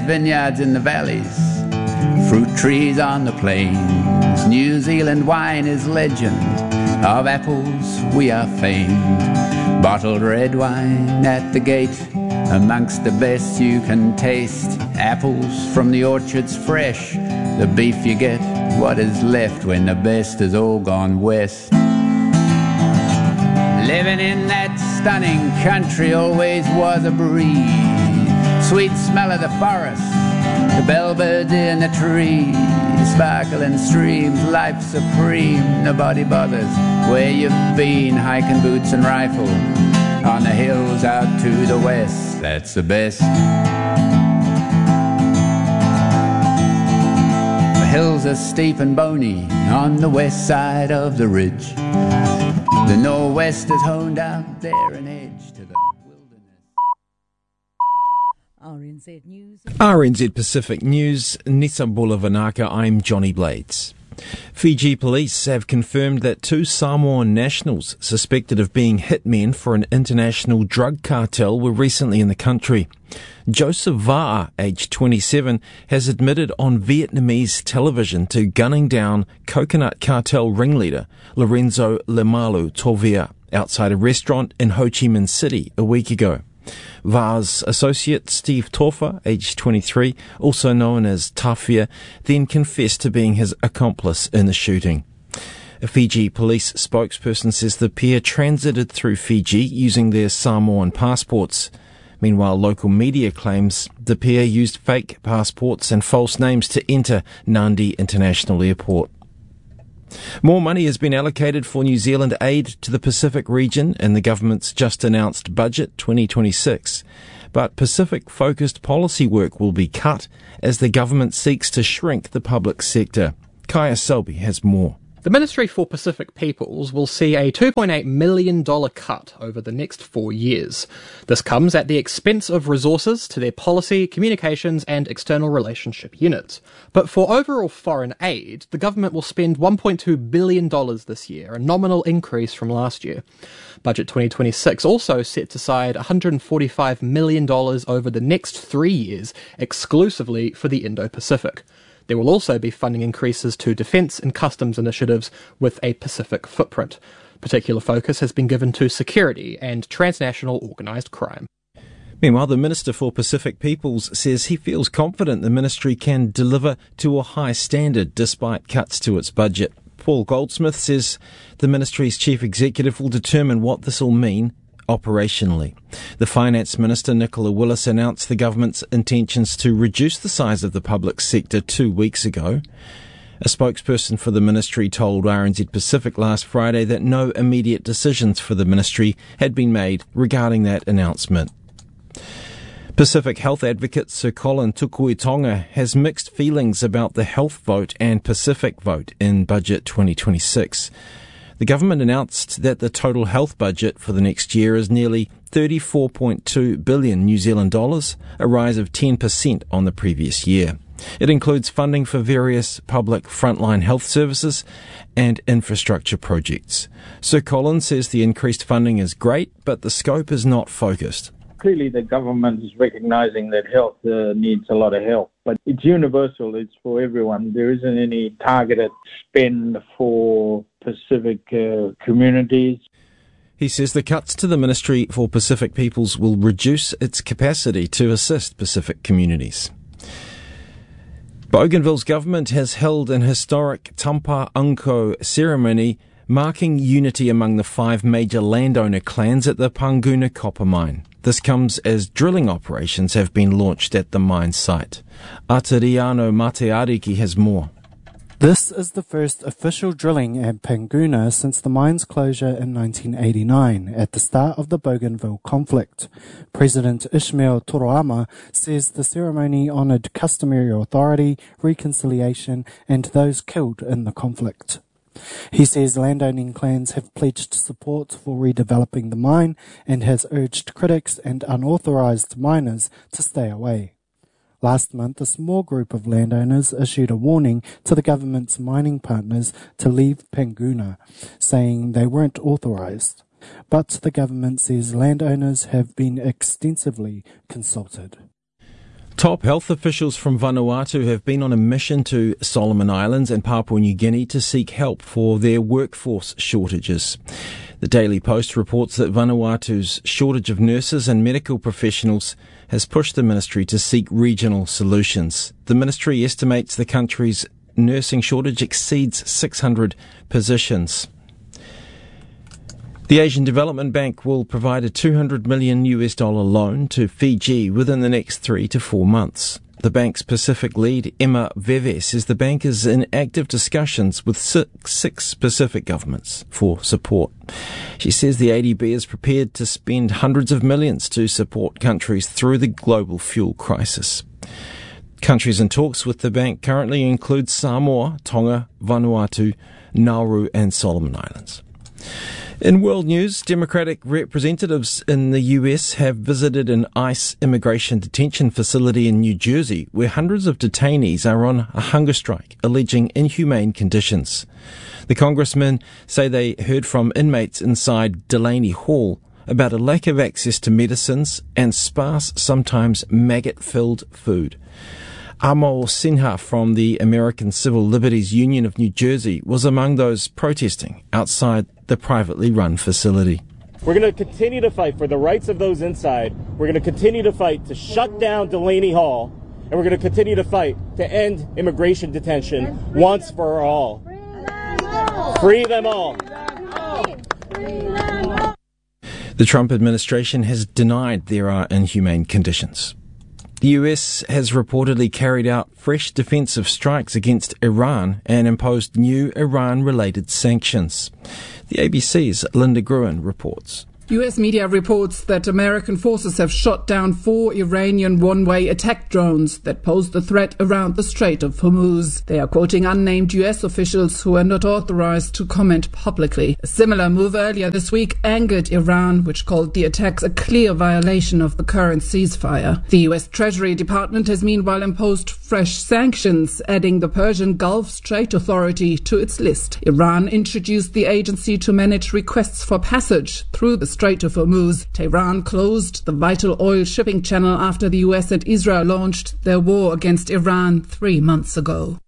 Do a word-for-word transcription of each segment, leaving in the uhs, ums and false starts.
vineyards in the valleys, fruit trees on the plains. New Zealand wine is legend, of apples we are famed. Bottled red wine at the gate, amongst the best you can taste. Apples from the orchards fresh, the beef you get, what is left when the best is all gone west. Living in that stunning country always was a breeze. Sweet smell of the forest, the bellbirds in the trees, sparkling streams, life supreme. Nobody bothers where you've been, hiking boots and rifle on the hills out to the west. That's the best. The hills are steep and bony on the west side of the ridge. The northwest is honed out there an edge to the wilderness. R N Z News. R N Z Pacific News, Nisa Bulavanaka, I'm Johnny Blades. Fiji police have confirmed that two Samoan nationals suspected of being hitmen for an international drug cartel were recently in the country. Joseph Va'a, aged twenty-seven, has admitted on Vietnamese television to gunning down coconut cartel ringleader Lorenzo Lemalu Tovia outside a restaurant in Ho Chi Minh City a week ago. Va'a's associate, Steve Torfa, aged twenty-three, also known as Tafia, then confessed to being his accomplice in the shooting. A Fiji police spokesperson says the pair transited through Fiji using their Samoan passports. Meanwhile, local media claims the pair used fake passports and false names to enter Nadi International Airport. More money has been allocated for New Zealand aid to the Pacific region in the government's just-announced budget twenty twenty-six. But Pacific-focused policy work will be cut as the government seeks to shrink the public sector. Kaya Selby has more. The Ministry for Pacific Peoples will see a two point eight million dollars cut over the next four years. This comes at the expense of resources to their policy, communications and external relationship units. But for overall foreign aid, the government will spend one point two billion dollars this year, a nominal increase from last year. Budget twenty twenty-six also sets aside one hundred forty-five million dollars over the next three years exclusively for the Indo-Pacific. There will also be funding increases to defence and customs initiatives with a Pacific footprint. Particular focus has been given to security and transnational organised crime. Meanwhile, the Minister for Pacific Peoples says he feels confident the ministry can deliver to a high standard despite cuts to its budget. Paul Goldsmith says the ministry's chief executive will determine what this will mean operationally. The Finance Minister, Nicola Willis, announced the government's intentions to reduce the size of the public sector two weeks ago. A spokesperson for the ministry told R N Z Pacific last Friday that no immediate decisions for the ministry had been made regarding that announcement. Pacific health advocate Sir Colin Tukuitonga has mixed feelings about the health vote and Pacific vote in Budget twenty twenty-six. The government announced that the total health budget for the next year is nearly thirty-four point two billion New Zealand dollars, a rise of ten percent on the previous year. It includes funding for various public frontline health services and infrastructure projects. Sir Colin says the increased funding is great, but the scope is not focused. Clearly the government is recognising that health uh, needs a lot of help, but it's universal, it's for everyone. There isn't any targeted spend for Pacific uh, communities. He says the cuts to the Ministry for Pacific Peoples will reduce its capacity to assist Pacific communities. Bougainville's government has held an historic Tampa Unko ceremony marking unity among the five major landowner clans at the Panguna copper mine. This comes as drilling operations have been launched at the mine site. Atariano Mateariki has more. This is the first official drilling at Panguna since the mine's closure in nineteen eighty-nine, at the start of the Bougainville conflict. President Ismail Toroama says the ceremony honoured customary authority, reconciliation and those killed in the conflict. He says landowning clans have pledged support for redeveloping the mine and has urged critics and unauthorised miners to stay away. Last month, a small group of landowners issued a warning to the government's mining partners to leave Panguna, saying they weren't authorised. But the government says landowners have been extensively consulted. Top health officials from Vanuatu have been on a mission to Solomon Islands and Papua New Guinea to seek help for their workforce shortages. The Daily Post reports that Vanuatu's shortage of nurses and medical professionals has pushed the ministry to seek regional solutions. The ministry estimates the country's nursing shortage exceeds six hundred positions. The Asian Development Bank will provide a two hundred million U S dollar loan to Fiji within the next three to four months. The bank's Pacific lead, Emma Veve, says the bank is in active discussions with six, six Pacific governments for support. She says the A D B is prepared to spend hundreds of millions to support countries through the global fuel crisis. Countries in talks with the bank currently include Samoa, Tonga, Vanuatu, Nauru and Solomon Islands. In world news, Democratic representatives in the U S have visited an ICE immigration detention facility in New Jersey where hundreds of detainees are on a hunger strike, alleging inhumane conditions. The congressmen say they heard from inmates inside Delaney Hall about a lack of access to medicines and sparse, sometimes maggot-filled food. Amol Sinha from the American Civil Liberties Union of New Jersey was among those protesting outside the privately run facility. We're going to continue to fight for the rights of those inside. We're going to continue to fight to shut down Delaney Hall. And we're going to continue to fight to end immigration detention once for all. Free them all. The Trump administration has denied there are inhumane conditions. The U S has reportedly carried out fresh defensive strikes against Iran and imposed new Iran-related sanctions. The A B C's Linda Gruen reports. U S media reports that American forces have shot down four Iranian one-way attack drones that posed a threat around the Strait of Hormuz. They are quoting unnamed U S officials who are not authorized to comment publicly. A similar move earlier this week angered Iran, which called the attacks a clear violation of the current ceasefire. The U S Treasury Department has meanwhile imposed fresh sanctions, adding the Persian Gulf Strait Authority to its list. Iran introduced the agency to manage requests for passage through the Strait of Hormuz. Tehran closed the vital oil shipping channel after the U S and Israel launched their war against Iran three months ago.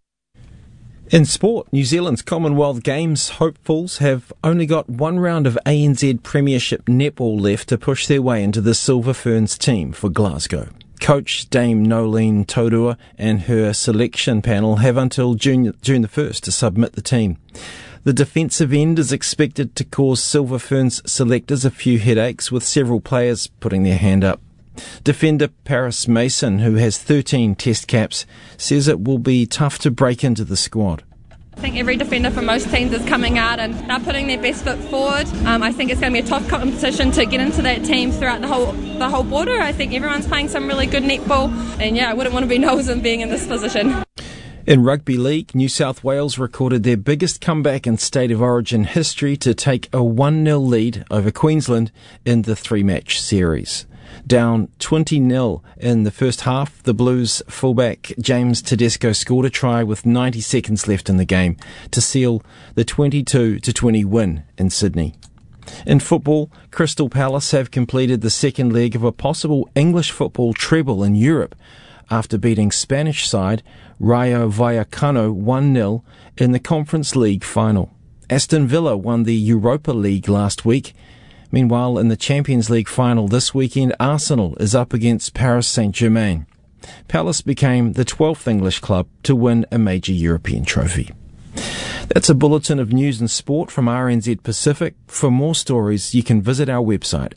In sport, New Zealand's Commonwealth Games hopefuls have only got one round of A N Z Premiership netball left to push their way into the Silver Ferns team for Glasgow. Coach Dame Nolene Todua and her selection panel have until June, June the first to submit the team. The defensive end is expected to cause Silver Ferns selectors a few headaches, with several players putting their hand up. Defender Paris Mason, who has thirteen test caps, says it will be tough to break into the squad. I think every defender for most teams is coming out and they're putting their best foot forward. Um, I think it's going to be a tough competition to get into that team throughout the whole the whole border. I think everyone's playing some really good netball, and yeah, I wouldn't want to be nosing being in this position. In Rugby League, New South Wales recorded their biggest comeback in State of Origin history to take a one nil lead over Queensland in the three-match series. Down twenty nil in the first half, the Blues fullback James Tedesco scored a try with ninety seconds left in the game to seal the twenty-two to twenty win in Sydney. In football, Crystal Palace have completed the second leg of a possible English football treble in Europe after beating Spanish side Rayo Vallecano one nil in the Conference League final. Aston Villa won the Europa League last week. Meanwhile, in the Champions League final this weekend, Arsenal is up against Paris Saint-Germain. Palace became the twelfth English club to win a major European trophy. That's a bulletin of news and sport from R N Z Pacific. For more stories, you can visit our website,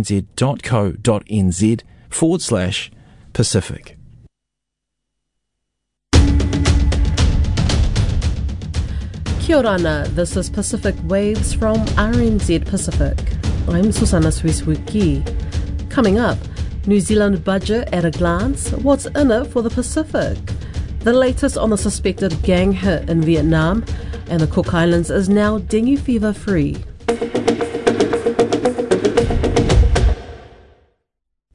rnz.co.nz forward slash Pacific. Kia ora, this is Pacific Waves from R N Z Pacific. I'm Susanna Suisuki. Coming up, New Zealand budget at a glance, what's in it for the Pacific? The latest on the suspected gang hit in Vietnam, and the Cook Islands is now dengue fever free.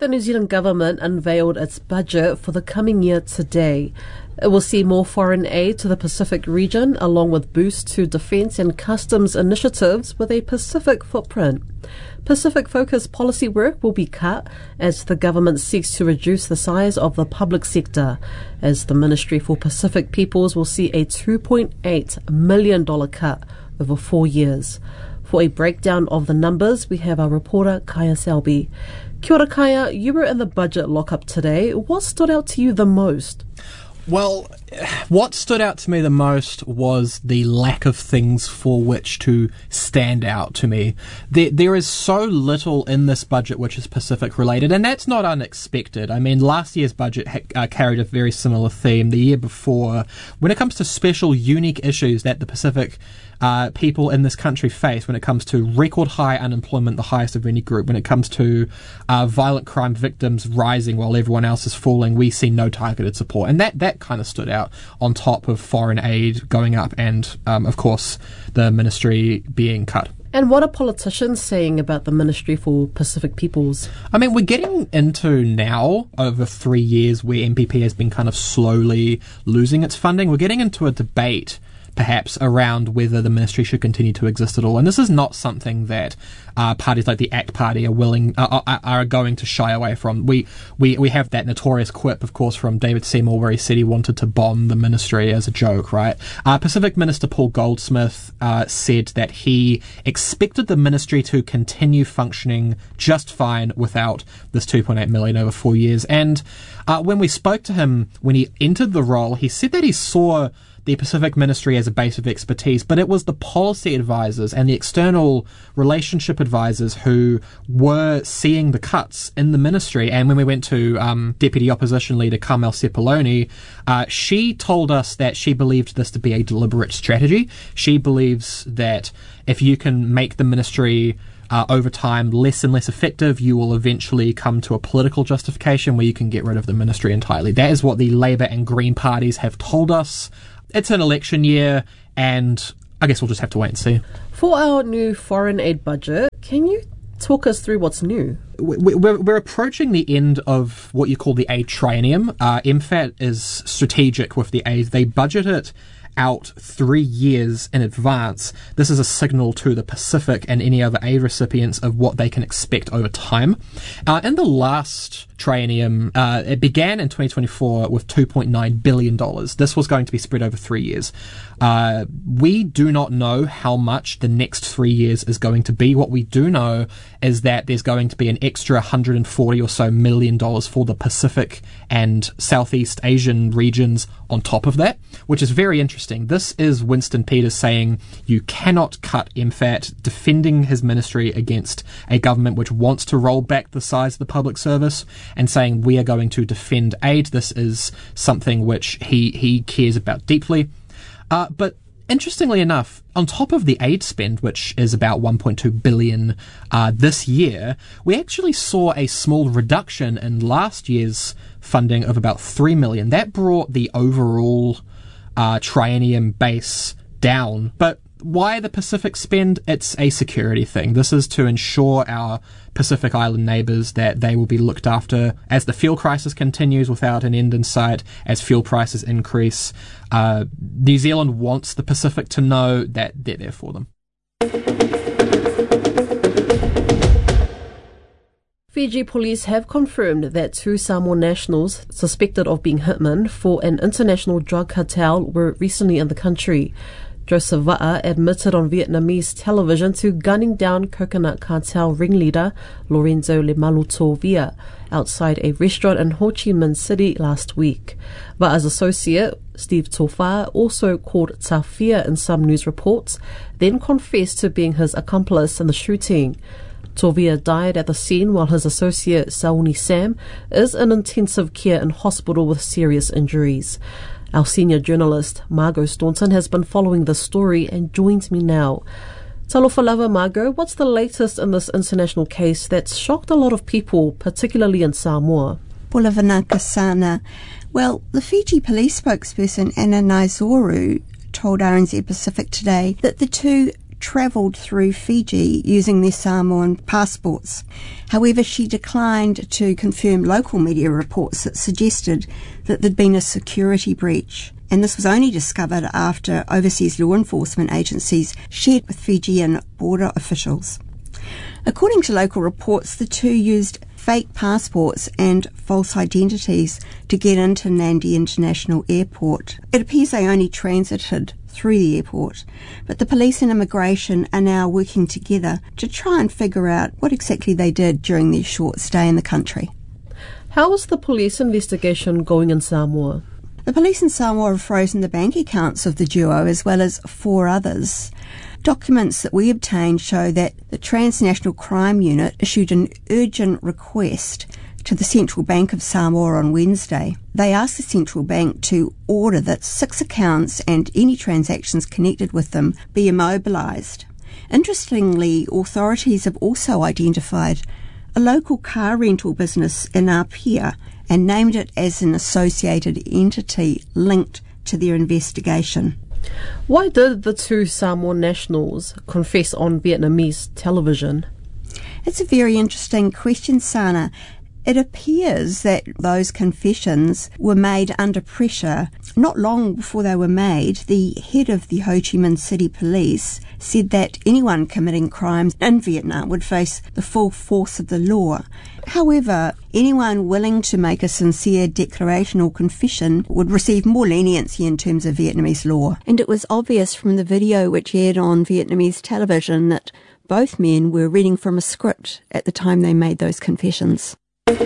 The New Zealand government unveiled its budget for the coming year today. It will see more foreign aid to the Pacific region, along with boosts to defence and customs initiatives with a Pacific footprint. Pacific-focused policy work will be cut as the government seeks to reduce the size of the public sector, as the Ministry for Pacific Peoples will see a two point eight million dollars cut over four years. For a breakdown of the numbers, we have our reporter Kaya Selby. Kia ora, Kaya, you were in the budget lockup today. What stood out to you the most? Well, what stood out to me the most was the lack of things for which to stand out to me. There, there is so little in this budget which is Pacific related, and that's not unexpected. I mean, last year's budget ha- uh, carried a very similar theme. The year before, when it comes to special, unique issues that the Pacific uh, people in this country face, when it comes to record high unemployment, the highest of any group, when it comes to uh, violent crime victims rising while everyone else is falling, we see no targeted support. And that, that kind of stood out on top of foreign aid going up and, um, of course, the ministry being cut. And what are politicians saying about the Ministry for Pacific Peoples? I mean, we're getting into now, over three years, where M P P has been kind of slowly losing its funding. We're getting into a debate, perhaps, around whether the ministry should continue to exist at all. And this is not something that uh, parties like the ACT Party are willing uh, are, are going to shy away from. We, we we have that notorious quip, of course, from David Seymour, where he said he wanted to bomb the ministry as a joke, right? Uh, Pacific Minister Paul Goldsmith uh, said that he expected the ministry to continue functioning just fine without this two point eight million over four years. And uh, when we spoke to him when he entered the role, he said that he saw the Pacific Ministry as a base of expertise, but it was the policy advisors and the external relationship advisors who were seeing the cuts in the ministry. And when we went to um, Deputy Opposition Leader Carmel Sepuloni, uh, she told us that she believed this to be a deliberate strategy. She believes that if you can make the ministry Uh, over time less and less effective, you will eventually come to a political justification where you can get rid of the ministry entirely. That is what the Labour and Green parties have told us. It's an election year, and I guess we'll just have to wait and see. For our new foreign aid budget, can you talk us through what's new? We're, we're approaching the end of what you call the aid triennium. Uh, M F A T is strategic with the aid. They budget it out three years in advance. This is a signal to the Pacific and any other aid recipients of what they can expect over time. Uh, in the last triennium, uh, it began in twenty twenty-four with two point nine billion dollars. This was going to be spread over three years. Uh, we do not know how much the next three years is going to be. What we do know is that there's going to be an extra one hundred forty or so million dollars for the Pacific and Southeast Asian regions on top of that, which is very interesting. This is Winston Peters saying you cannot cut M F A T, defending his ministry against a government which wants to roll back the size of the public service, and saying we are going to defend aid. This is something which he, he cares about deeply. Uh, but interestingly enough, on top of the aid spend, which is about one point two billion dollars uh, this year, we actually saw a small reduction in last year's funding of about three million dollars. That brought the overall uh, triennium base down. But why the Pacific spend? It's a security thing. This is to ensure our Pacific Island neighbours that they will be looked after as the fuel crisis continues without an end in sight, as fuel prices increase. Uh, New Zealand wants the Pacific to know that they're there for them. Fiji police have confirmed that two Samoan nationals suspected of being hitmen for an international drug cartel were recently in the country. Joseph Va'a admitted on Vietnamese television to gunning down coconut cartel ringleader Lorenzo Lemaluto Via outside a restaurant in Ho Chi Minh City last week. Va'a's associate, Steve Tofa, also called Tafia in some news reports, then confessed to being his accomplice in the shooting. Tovia died at the scene while his associate, Sauni Sam, is in intensive care in hospital with serious injuries. Our senior journalist, Margot Staunton, has been following the story and joins me now. Talofa lava, Margot, what's the latest in this international case that's shocked a lot of people, particularly in Samoa? Pulavanaka Sana. Well, the Fiji police spokesperson Anna Naizoru told R N Z Pacific today that the two travelled through Fiji using their Samoan passports. However, she declined to confirm local media reports that suggested that there'd been a security breach. And this was only discovered after overseas law enforcement agencies shared with Fijian border officials. According to local reports, the two used fake passports and false identities to get into Nadi International Airport. It appears they only transited through the airport, but the police and immigration are now working together to try and figure out what exactly they did during their short stay in the country. How is the police investigation going in Samoa? The police in Samoa have frozen the bank accounts of the duo as well as four others. Documents that we obtained show that the Transnational Crime Unit issued an urgent request to the Central Bank of Samoa on Wednesday. They asked the Central Bank to order that six accounts and any transactions connected with them be immobilised. Interestingly, authorities have also identified a local car rental business in Apia and named it as an associated entity linked to their investigation. Why did the two Samoan nationals confess on Vietnamese television? It's a very interesting question, Sana. It appears that those confessions were made under pressure. Not long before they were made, the head of the Ho Chi Minh City Police said that anyone committing crimes in Vietnam would face the full force of the law. However, anyone willing to make a sincere declaration or confession would receive more leniency in terms of Vietnamese law. And it was obvious from the video which aired on Vietnamese television that both men were reading from a script at the time they made those confessions.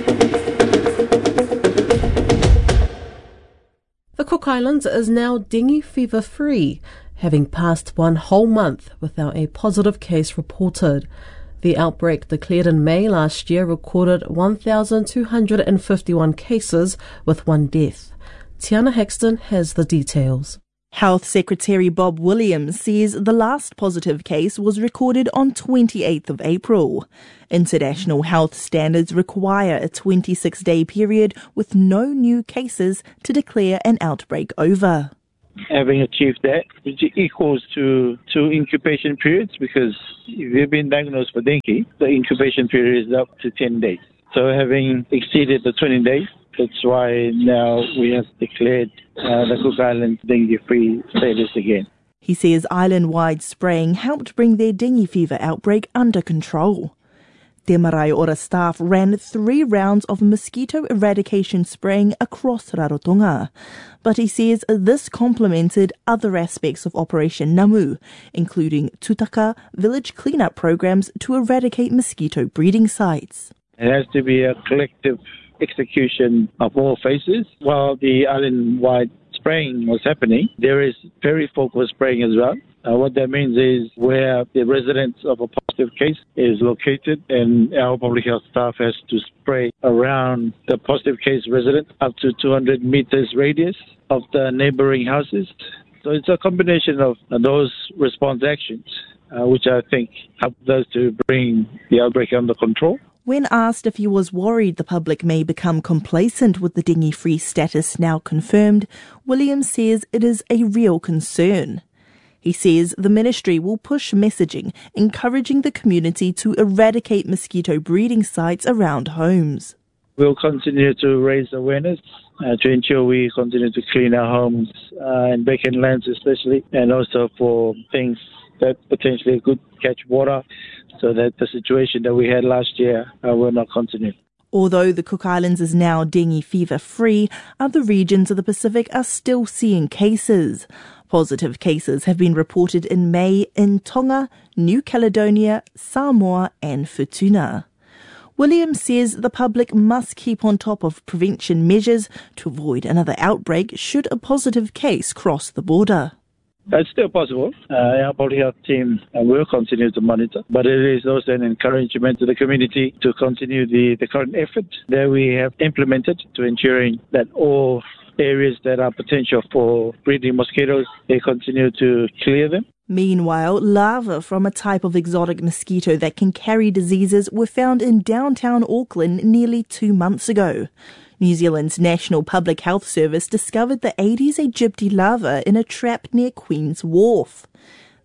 The Cook Islands is now dengue fever free, having passed one whole month without a positive case reported. The outbreak declared in May last year recorded one thousand two hundred fifty-one cases with one death. Tiana Hexton has the details. Health Secretary Bob Williams says the last positive case was recorded on twenty-eighth of April. International health standards require a twenty-six day period with no new cases to declare an outbreak over. Having achieved that, which equals to two incubation periods, because if you've been diagnosed for dengue, the incubation period is up to ten days. So having exceeded the twenty days, that's why now we have declared uh, the Cook Islands dengue-free status again. He says island-wide spraying helped bring their dengue fever outbreak under control. Te Marae Ora staff ran three rounds of mosquito eradication spraying across Rarotonga. But he says this complemented other aspects of Operation Namu, including Tutaka village cleanup programs to eradicate mosquito breeding sites. It has to be a collective execution of all phases. While the island-wide spraying was happening, there is very focused spraying as well. Uh, what that means is where the residence of a positive case is located, and our public health staff has to spray around the positive case resident up to two hundred meters radius of the neighboring houses. So it's a combination of uh, those response actions, uh, which I think helped us to bring the outbreak under control. When asked if he was worried the public may become complacent with the dengue-free status now confirmed, Williams says it is a real concern. He says the ministry will push messaging, encouraging the community to eradicate mosquito breeding sites around homes. We'll continue to raise awareness uh, to ensure we continue to clean our homes uh, and vacant lands especially, and also for things that potentially could catch water, so that the situation that we had last year uh, will not continue. Although the Cook Islands is now dengue fever free, other regions of the Pacific are still seeing cases. Positive cases have been reported in May in Tonga, New Caledonia, Samoa and Futuna. Williams says the public must keep on top of prevention measures to avoid another outbreak should a positive case cross the border. It's still possible. Uh, our public health team uh, will continue to monitor, but it is also an encouragement to the community to continue the, the current effort that we have implemented to ensuring that all areas that are potential for breeding mosquitoes, they continue to clear them. Meanwhile, larvae from a type of exotic mosquito that can carry diseases were found in downtown Auckland nearly two months ago. New Zealand's National Public Health Service discovered the Aedes aegypti larva in a trap near Queen's Wharf.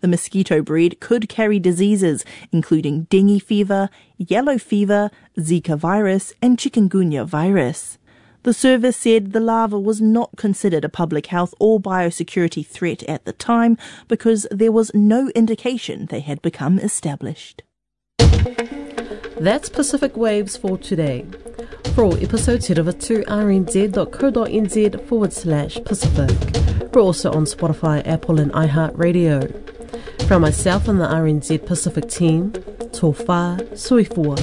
The mosquito breed could carry diseases, including dengue fever, yellow fever, Zika virus, and chikungunya virus. The service said the larva was not considered a public health or biosecurity threat at the time because there was no indication they had become established. That's Pacific Waves for today. For all episodes, head over to rnz.co.nz forward slash Pacific. We're also on Spotify, Apple and iHeartRadio. From myself and the R N Z Pacific team, tō whā sui fua.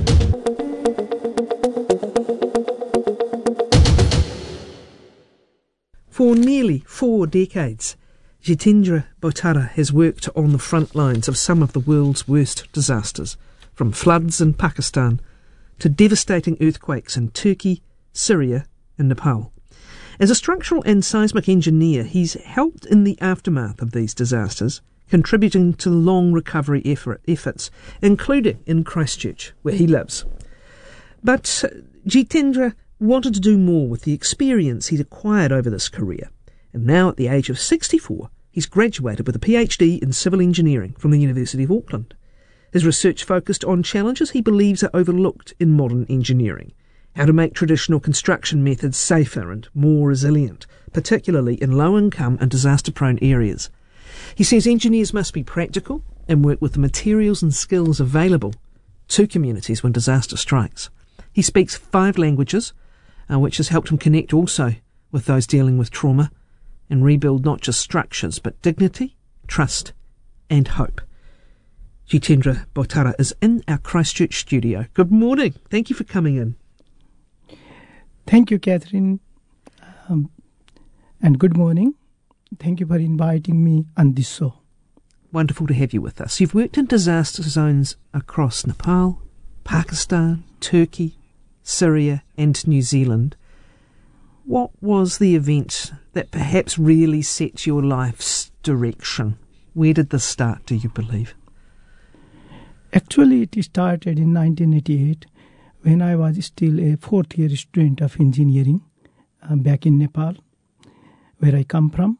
For nearly four decades, Jitendra Botara has worked on the front lines of some of the world's worst disasters, from floods in Pakistan to devastating earthquakes in Turkey, Syria and Nepal. As a structural and seismic engineer, he's helped in the aftermath of these disasters, contributing to long recovery effort, efforts, including in Christchurch, where he lives. But Jitendra wanted to do more with the experience he'd acquired over this career, and now at the age of sixty-four, he's graduated with a PhD in civil engineering from the University of Auckland. His research focused on challenges he believes are overlooked in modern engineering, how to make traditional construction methods safer and more resilient, particularly in low-income and disaster-prone areas. He says engineers must be practical and work with the materials and skills available to communities when disaster strikes. He speaks five languages, uh, which has helped him connect also with those dealing with trauma and rebuild not just structures but dignity, trust and hope. Jitendra Botara is in our Christchurch studio. Good morning. Thank you for coming in. Thank you, Catherine, um, and good morning. Thank you for inviting me on this show. Wonderful to have you with us. You've worked in disaster zones across Nepal, Pakistan, Turkey, Syria and New Zealand. What was the event that perhaps really set your life's direction? Where did this start, do you believe? Actually, it started in nineteen eighty-eight when I was still a fourth year student of engineering uh, back in Nepal, where I come from.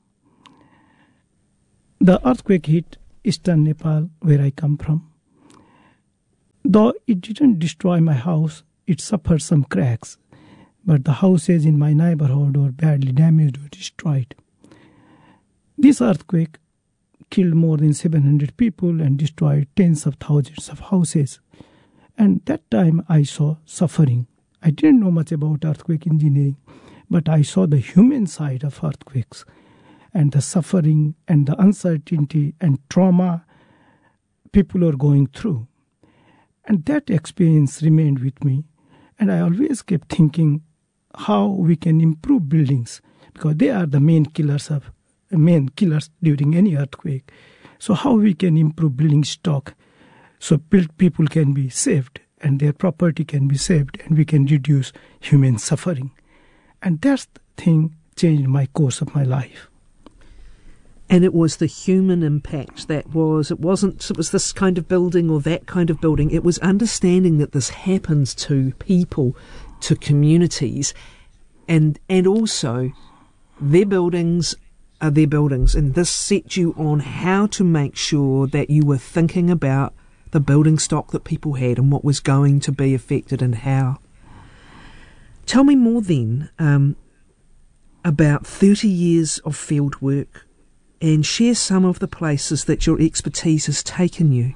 The earthquake hit eastern Nepal, where I come from. Though it didn't destroy my house, it suffered some cracks, but the houses in my neighborhood were badly damaged or destroyed. This earthquake killed more than seven hundred people and destroyed tens of thousands of houses. And that time I saw suffering. I didn't know much about earthquake engineering, but I saw the human side of earthquakes and the suffering and the uncertainty and trauma people are going through. And that experience remained with me. And I always kept thinking how we can improve buildings, because they are the main killers of main killers during any earthquake. So how we can improve building stock so built people can be saved and their property can be saved and we can reduce human suffering. And that thing changed my course of my life. And it was the human impact that was, it wasn't, it was this kind of building or that kind of building. It was understanding that this happens to people, to communities, and and also their buildings are their buildings. And this set you on how to make sure that you were thinking about the building stock that people had and what was going to be affected and how. Tell me more then um, about thirty years of field work, and share some of the places that your expertise has taken you.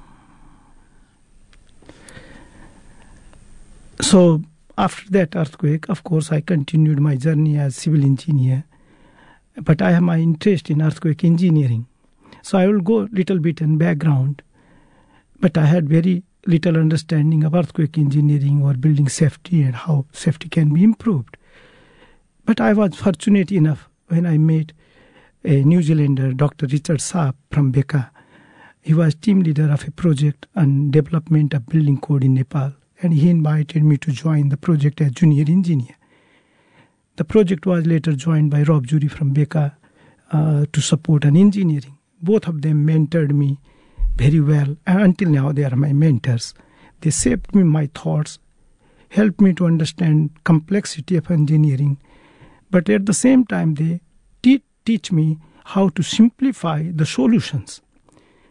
So after that earthquake, of course, I continued my journey as civil engineer, but I have my interest in earthquake engineering. So I will go a little bit in background, but I had very little understanding of earthquake engineering or building safety and how safety can be improved. But I was fortunate enough when I met a New Zealander, Doctor Richard Saab from Beka. He was team leader of a project on development of building code in Nepal, and he invited me to join the project as junior engineer. The project was later joined by Rob Jury from Beka uh, to support on engineering. Both of them mentored me very well, and until now they are my mentors. They shaped me my thoughts, helped me to understand complexity of engineering, but at the same time they te- teach me how to simplify the solutions.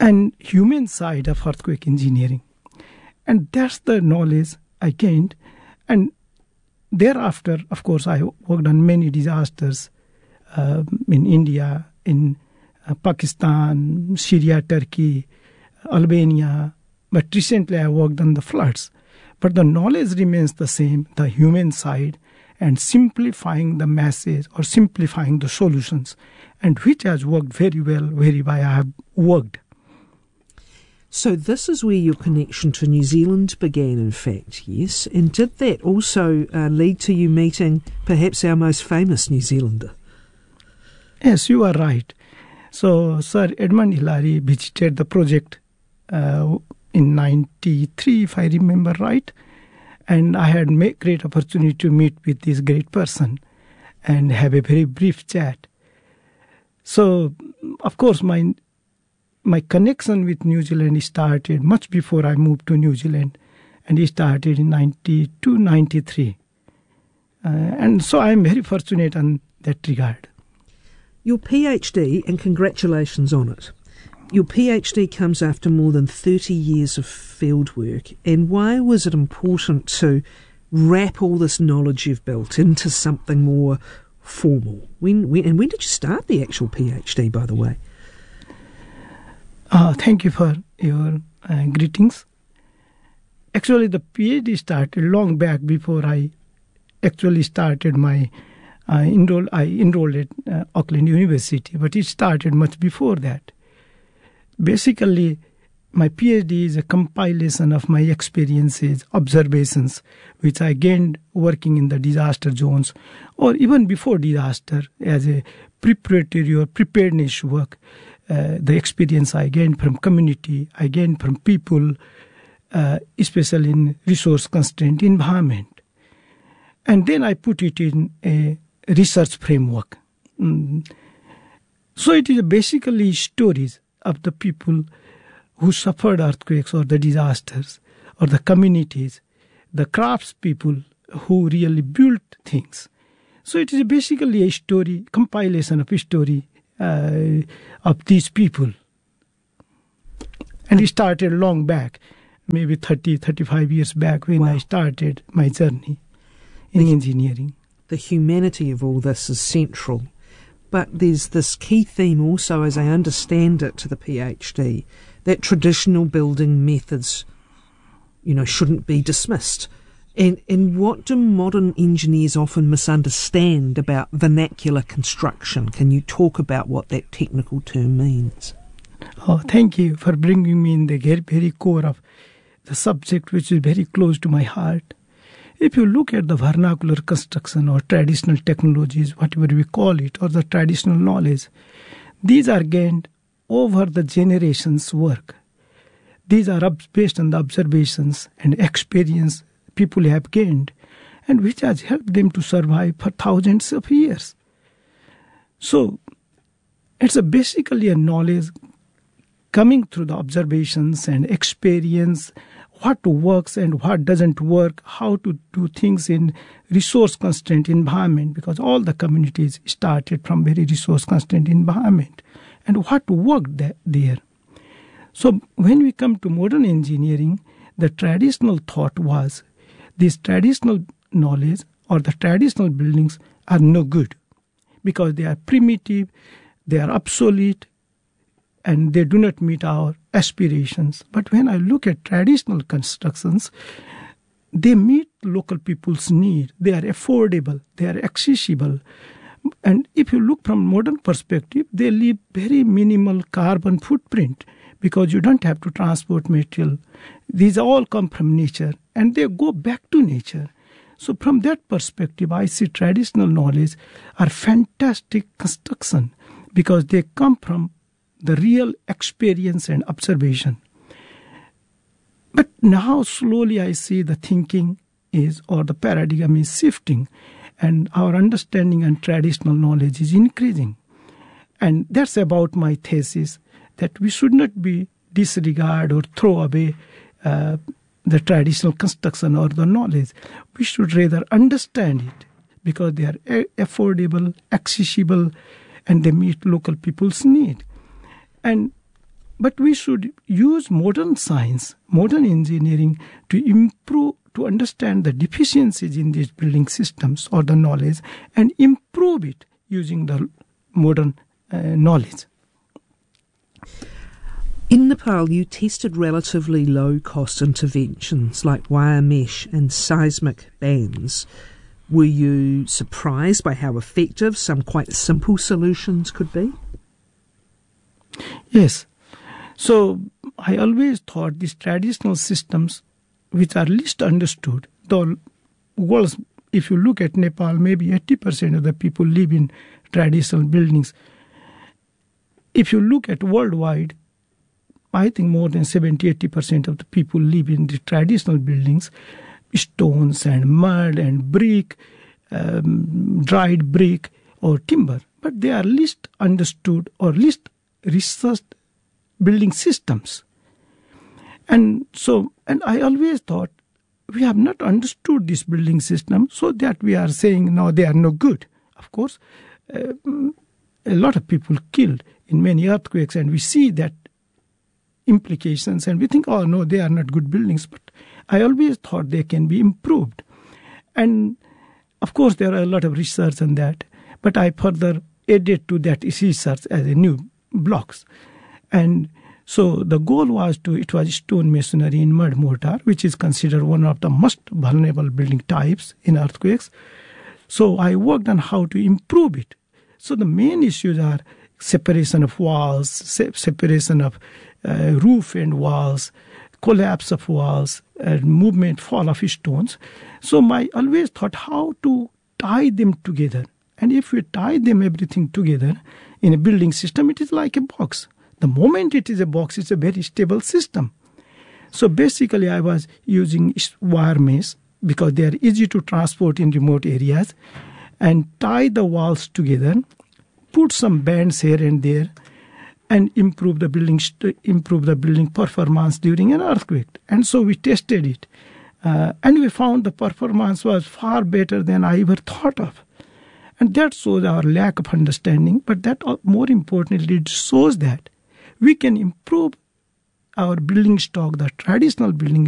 and human side of earthquake engineering. And that's the knowledge I gained. And thereafter, of course, I worked on many disasters uh, in India, in uh, Pakistan, Syria, Turkey, Albania. But recently I worked on the floods. But the knowledge remains the same, the human side, and simplifying the message or simplifying the solutions, and which has worked very well, very well I have worked. So this is where your connection to New Zealand began, in fact, yes? And did that also uh, lead to you meeting perhaps our most famous New Zealander? Yes, you are right. So Sir Edmund Hillary visited the project uh, in ninety-three, if I remember right, and I had a great opportunity to meet with this great person and have a very brief chat. So, of course, my my connection with New Zealand started much before I moved to New Zealand, and it started in ninety-two, ninety-three. Uh, and so I am very fortunate in that regard. Your PhD, and congratulations on it, your PhD comes after more than thirty years of field work. And why was it important to wrap all this knowledge you've built into something more formal? When, when and when did you start the actual PhD, by the way? Uh, thank you for your uh, greetings. Actually, the PhD started long back before I actually started my uh, enroll. I enrolled at uh, Auckland University, but it started much before that. Basically, my PhD is a compilation of my experiences, observations, which I gained working in the disaster zones, or even before disaster as a preparatory or preparedness work. Uh, the experience I gained from community, I gained from people, uh, especially in resource-constrained environment. And then I put it in a research framework. Mm. So it is basically stories of the people who suffered earthquakes or the disasters, or the communities, the craftspeople who really built things. So it is basically a story, compilation of a story uh, of these people. And it started long back, maybe thirty, thirty-five years back when wow. I started my journey in the, engineering. The humanity of all this is central. But there's this key theme also, as I understand it, to the PhD, that traditional building methods, you know, shouldn't be dismissed. And and what do modern engineers often misunderstand about vernacular construction? Can you talk about what that technical term means? Oh, thank you for bringing me in the very core of the subject, which is very close to my heart. If you look at the vernacular construction or traditional technologies, whatever we call it, or the traditional knowledge, these are gained over the generations' work. These are based on the observations and experience people have gained, and which has helped them to survive for thousands of years. So, it's a basically a knowledge coming through the observations and experience, what works and what doesn't work, how to do things in resource-constrained environment, because all the communities started from very resource-constrained environment, and what worked there. So when we come to modern engineering, the traditional thought was this traditional knowledge or the traditional buildings are no good because they are primitive, they are obsolete, and they do not meet our aspirations. But when I look at traditional constructions, they meet local people's need. They are affordable. They are accessible. And if you look from modern perspective, they leave very minimal carbon footprint because you don't have to transport material. These all come from nature, and they go back to nature. So from that perspective, I see traditional knowledge are fantastic construction because they come from the real experience and observation. But now slowly I see the thinking is, or the paradigm is shifting, and our understanding and traditional knowledge is increasing. And that's about my thesis, that we should not be disregard or throw away uh, the traditional construction or the knowledge. We should rather understand it because they are a- affordable, accessible, and they meet local people's need. And but we should use modern science, modern engineering to improve, to understand the deficiencies in these building systems or the knowledge and improve it using the modern uh, knowledge. In Nepal, you tested relatively low-cost interventions like wire mesh and seismic bands. Were you surprised by how effective some quite simple solutions could be? Yes. So I always thought these traditional systems, which are least understood, the world's, if you look at Nepal, maybe eighty percent of the people live in traditional buildings. If you look at worldwide, I think more than seventy to eighty percent of the people live in the traditional buildings, stones and mud and brick, um, dried brick or timber. But they are least understood or least researched building systems. And so, and I always thought, we have not understood this building system, so that we are saying, no, they are no good. Of course, uh, a lot of people killed in many earthquakes, and we see that implications, and we think, oh, no, they are not good buildings. But I always thought they can be improved. And, of course, there are a lot of research on that, but I further added to that research as a new blocks. And so the goal was to, it was stone masonry in mud mortar, which is considered one of the most vulnerable building types in earthquakes. So I worked on how to improve it. So the main issues are separation of walls, se- separation of uh, roof and walls, collapse of walls, and movement, fall of stones. So I always thought how to tie them together. And if we tie them everything together in a building system, it is like a box. The moment it is a box, it's a very stable system. So basically I was using wire mesh because they are easy to transport in remote areas, and tie the walls together, put some bands here and there, and improve the building st- improve the building performance during an earthquake. And so we tested it. Uh, and we found the performance was far better than I ever thought of. And that shows our lack of understanding, but that uh, more importantly, it shows that we can improve our building stock, the traditional building